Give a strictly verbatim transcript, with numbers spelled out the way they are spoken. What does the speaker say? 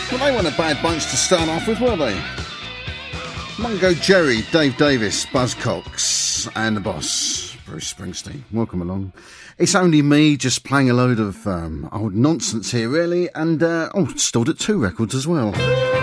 Well, they weren't a bad bunch to start off with, were they? Mungo Jerry, Dave Davis, Buzz Cox, and the boss, Bruce Springsteen. Welcome along. It's only me just playing a load of um, old nonsense here, really, and uh, oh, stored at two records as well.